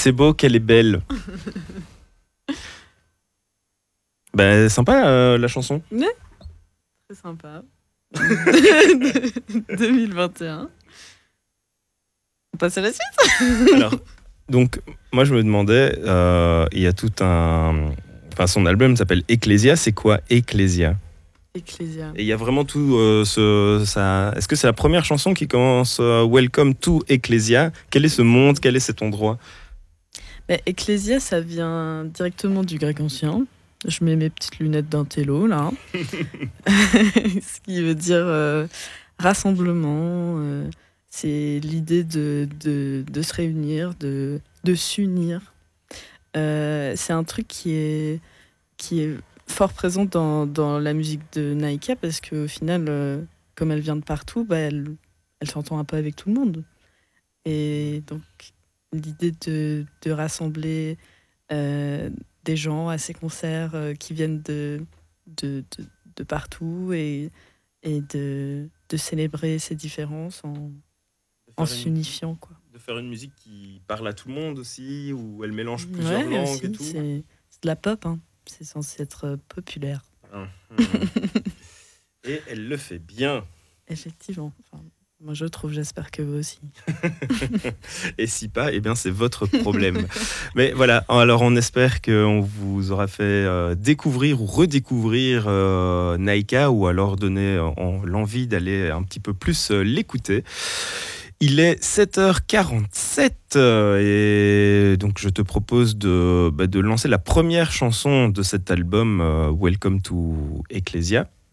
c'est beau, qu'elle est belle. Ben, sympa la chanson. Ouais, très sympa. 2021. On passe à la suite. Alors, donc, moi je me demandais, il y a tout un... Enfin, son album s'appelle Ecclesia. C'est quoi Ecclesia? Ecclesia. Et il y a vraiment tout ça... Est-ce que c'est la première chanson qui commence Welcome to Ecclesia? Quel est ce monde? Quel est cet endroit? Ecclesia, ça vient directement du grec ancien. Je mets mes petites lunettes d'intello, là. Ce qui veut dire rassemblement. C'est l'idée de se réunir, de s'unir. C'est un truc qui est fort présent dans la musique de Naïka parce qu'au final, comme elle vient de partout, elle s'entend un peu avec tout le monde. Et donc, l'idée de rassembler des gens à ces concerts qui viennent de partout et de célébrer ces différences en s'unifiant, quoi. De faire une musique qui parle à tout le monde aussi, où elle mélange plusieurs langues aussi, et tout. c'est de la pop, hein. C'est censé être populaire. Et elle le fait bien. Effectivement. Enfin, moi, je trouve, j'espère que vous aussi. Et si pas, eh bien, c'est votre problème. Mais voilà, alors on espère qu'on vous aura fait découvrir ou redécouvrir Naïka, ou alors donner l'envie d'aller un petit peu plus l'écouter. Il est 7h47 et donc je te propose de lancer la première chanson de cet album, Welcome to Ecclesia.